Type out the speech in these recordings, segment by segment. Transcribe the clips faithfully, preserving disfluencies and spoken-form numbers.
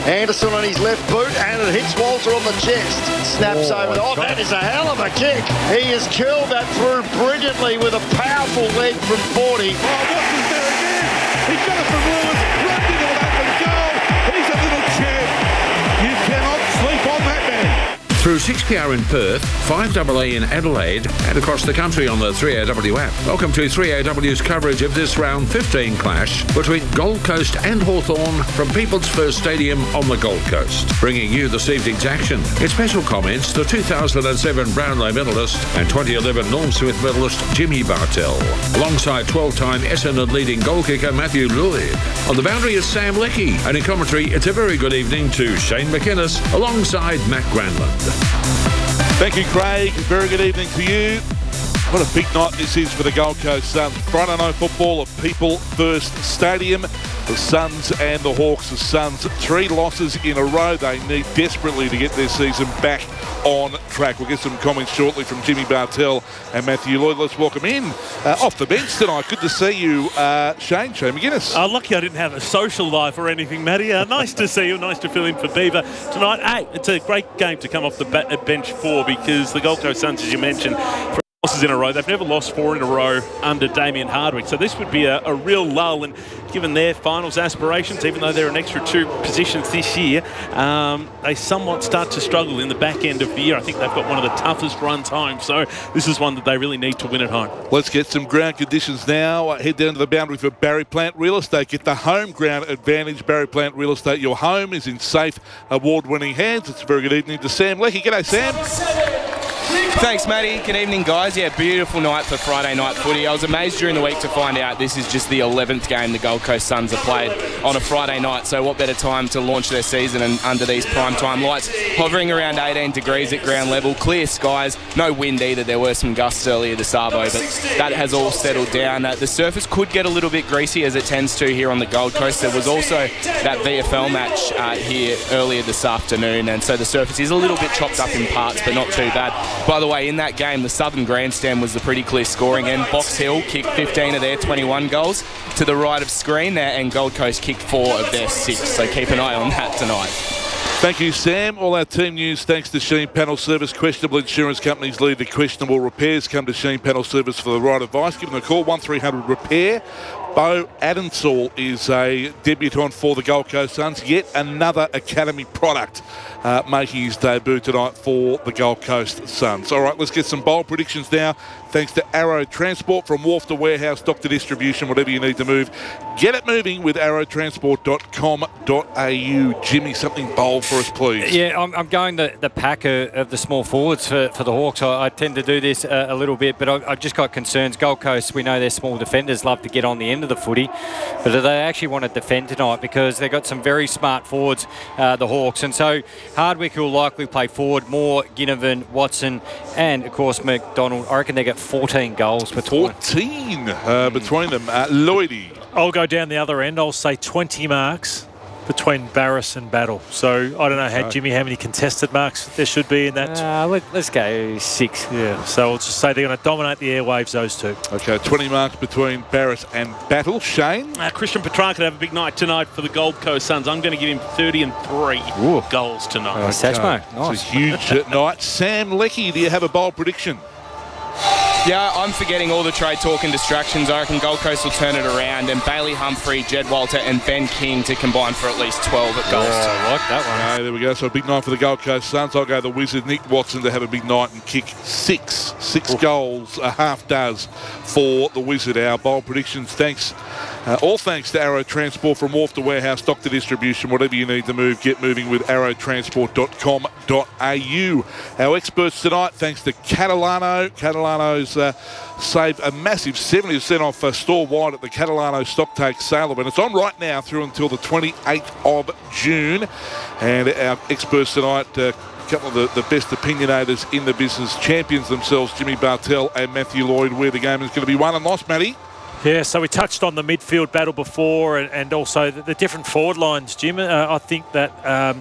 Anderson on his left boot, and it hits Walter on the chest. Snaps Oh, over. Oh, that is a hell of a kick. He has curled that through brilliantly with a powerful leg from forty. Oh, Watson's there again. He's got it from Lewis. Runs into an open goal. He's a little champ. You cannot sleep on that man. Through six P R in Perth, five A A in Adelaide, and across the country on the three A W app. Welcome to three A W's coverage of this round fifteen clash between Gold Coast and Hawthorn from People's First Stadium on the Gold Coast. Bringing you this evening's action. In special comments, the two thousand seven Brownlow medalist and twenty eleven Norm Smith medalist Jimmy Bartell, alongside twelve-time Essendon leading goal kicker Matthew Lloyd. On the boundary is Sam Leckie, and in commentary, it's a very good evening to Shane McInnes alongside Matt Granlund. Thank you, Craig. Very good evening to you. What a big night this is for the Gold Coast Suns. Friday night football at People First Stadium. The Suns and the Hawks. The Suns, three losses in a row. They need desperately to get their season back on track. We'll get some comments shortly from Jimmy Bartell and Matthew Lloyd. Let's welcome in uh, off the bench tonight. Good to see you, uh, Shane. Shane McInnes. Uh, lucky I didn't have a social life or anything, Matty. Uh, nice to see you. Nice to fill in for Beaver tonight. Hey, it's a great game to come off the ba- bench for, because the Gold Coast Suns, as you mentioned, losses in a row. They've never lost four in a row under Damien Hardwick. So this would be a, a real lull. And given their finals aspirations, even though they're an extra two positions this year, um, they somewhat start to struggle in the back end of the year. I think they've got one of the toughest runs home. So this is one that they really need to win at home. Let's get some ground conditions now. Head down to the boundary for Barry Plant Real Estate. Get the home ground advantage. Barry Plant Real Estate. Your home is in safe, award-winning hands. It's a very good evening to Sam Leckie. G'day, Sam. Thanks, Matty. Good evening, guys. Yeah, beautiful night for Friday night footy. I was amazed during the week to find out this is just the eleventh game the Gold Coast Suns have played on a Friday night. So what better time to launch their season and under these primetime lights. Hovering around eighteen degrees at ground level, clear skies, no wind either. There were some gusts earlier this arvo, but that has all settled down. Uh, the surface could get a little bit greasy, as it tends to here on the Gold Coast. There was also that V F L match uh, here earlier this afternoon, and so the surface is a little bit chopped up in parts, but not too bad. By the way, in that game, the Southern Grandstand was the pretty clear scoring end. Box Hill kicked fifteen of their twenty-one goals to the right of screen there, and Gold Coast kicked four of their six. So keep an eye on that tonight. Thank you, Sam. All our team news thanks to Sheen Panel Service. Questionable insurance companies lead to questionable repairs. Come to Sheen Panel Service for the right advice. Give them a call, one three hundred repair. Bo Adensall is a debutant for the Gold Coast Suns. Yet another academy product uh, making his debut tonight for the Gold Coast Suns. All right, let's get some bold predictions now. Thanks to Arrow Transport, from wharf to warehouse, dock to distribution, whatever you need to move. Get it moving with arrow transport dot com dot a u. Jimmy, something bold for us, please. Yeah, I'm, I'm going the, the pack of, of the small forwards for, for the Hawks. I, I tend to do this a, a little bit, but I, I've just got concerns. Gold Coast, we know their small defenders love to get on the end of the footy, but do they actually want to defend tonight? Because they've got some very smart forwards, uh, the Hawks. And so Hardwick will likely play forward, more Ginnivan, Watson, and, of course, McDonald. I reckon they get fourteen goals between. fourteen uh, between them. Uh, Lloydie. I'll go down the other end. I'll say twenty marks between Barris and Battle. So I don't know how, Jimmy, how many contested marks there should be in that. Uh, let, let's go six. Yeah, so I'll just say they're going to dominate the airwaves, those two. Okay, twenty marks between Barris and Battle. Shane? Uh, Christian Petrarca could have a big night tonight for the Gold Coast Suns. I'm going to give him thirty and three Ooh. goals tonight. Uh, Satchmo, nice. It's a huge night. Sam Leckie, do you have a bold prediction? Yeah, I'm forgetting all the trade talk and distractions. I reckon Gold Coast will turn it around, and Bailey Humphrey, Jed Walter and Ben King to combine for at least twelve at goals. Oh, I like that one. Okay, there we go. So a big night for the Gold Coast Suns. I'll go the Wizard, Nick Watson, to have a big night and kick six. Six Ooh. goals, a half does for the Wizard. Our bold predictions, thanks. Uh, all thanks to Arrow Transport, from wharf to warehouse, dock to distribution, whatever you need to move, get moving with arrow transport dot com dot a u. Our experts tonight, thanks to Catalano. Catalano's uh, saved a massive seventy percent off uh, store-wide at the Catalano Stocktake sale event. It's on right now through until the twenty-eighth of June. And our experts tonight, uh, a couple of the, the best opinionators in the business, champions themselves, Jimmy Bartell and Matthew Lloyd, where the game is going to be won and lost, Matty. Yeah, so we touched on the midfield battle before, and, and also the, the different forward lines, Jim. Uh, I think that um,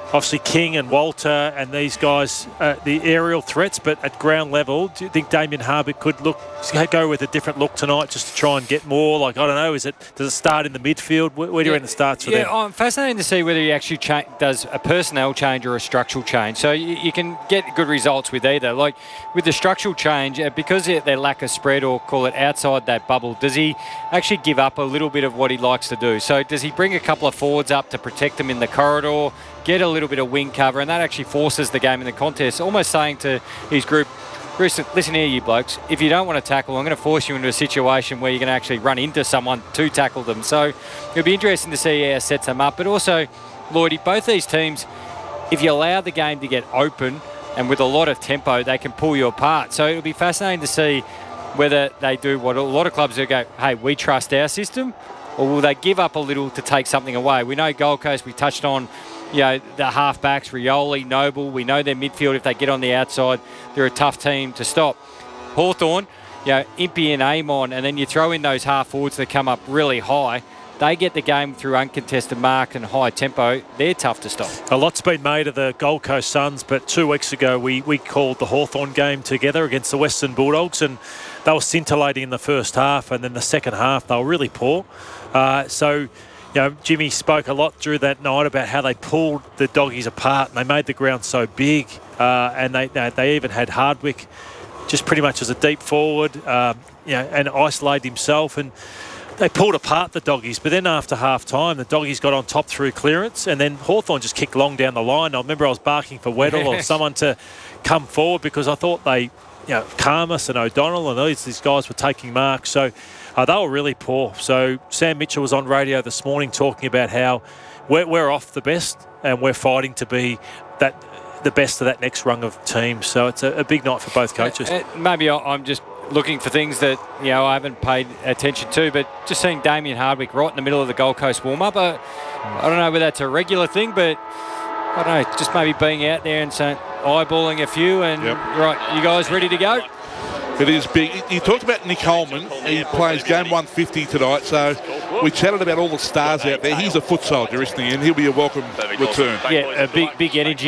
obviously King and Walter and these guys, uh, the aerial threats, but at ground level, do you think Damien Hardwick could look go with a different look tonight just to try and get more? Like, I don't know, is it does it start in the midfield? Where, where do you reckon it starts for yeah, them? I'm fascinated to see whether he actually cha- does a personnel change or a structural change. So you, you can get good results with either. Like with the structural change, uh, because they, they lack a spread or call it outside that bubble, does he actually give up a little bit of what he likes to do? So does he bring a couple of forwards up to protect them in the corridor, get a little bit of wing cover, and that actually forces the game in the contest, almost saying to his group, listen, listen here, you blokes, if you don't want to tackle, I'm going to force you into a situation where you're going to actually run into someone to tackle them. So it'll be interesting to see how he sets them up. But also, Lloydie, both these teams, if you allow the game to get open and with a lot of tempo, they can pull you apart. So it'll be fascinating to see whether they do what a lot of clubs do, go, hey, we trust our system, or will they give up a little to take something away? We know Gold Coast, we touched on, you know, the halfbacks, Rioli, Noble. We know their midfield, if they get on the outside, they're a tough team to stop. Hawthorn, you know, Impey and Amon, and then you throw in those half forwards that come up really high. They get the game through uncontested mark and high tempo. They're tough to stop. A lot's been made of the Gold Coast Suns, but two weeks ago we, we called the Hawthorn game together against the Western Bulldogs, and they were scintillating in the first half, and then the second half they were really poor. Uh, so... You know, Jimmy spoke a lot through that night about how they pulled the Doggies apart and they made the ground so big, uh, and they they even had Hardwick just pretty much as a deep forward, um, you know, and isolated himself, and they pulled apart the Doggies. But then after half time, the Doggies got on top through clearance, and then Hawthorn just kicked long down the line. I remember I was barking for Weddle or someone to come forward because I thought they, you know, Karmas and O'Donnell and these these guys were taking marks. So. Uh, they were really poor. So Sam Mitchell was on radio this morning talking about how we're, we're off the best and we're fighting to be that the best of that next rung of teams. So it's a, a big night for both coaches. Uh, uh, maybe I'm just looking for things that, you know, I haven't paid attention to, but just seeing Damien Hardwick right in the middle of the Gold Coast warm-up, uh, I don't know whether that's a regular thing, but I don't know, just maybe being out there and saying, eyeballing a few and, yep. Right, you guys ready to go? It is big. You talked about Nick Holman. He plays game one fifty tonight, so we chatted about all the stars out there. He's a foot soldier, isn't he? And he'll be a welcome return. Yeah, a big, big energy.